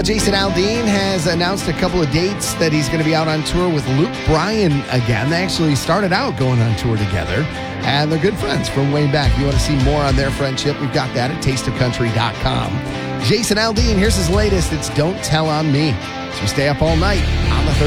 Jason Aldean has announced a couple of dates that he's going to be out on tour with Luke Bryan again. They actually started out going on tour together, and they're good friends from way back. If you want to see more on their friendship, we've got that at tasteofcountry.com. Jason Aldean, here's his latest. It's Don't Tell on Me. So stay up all night on the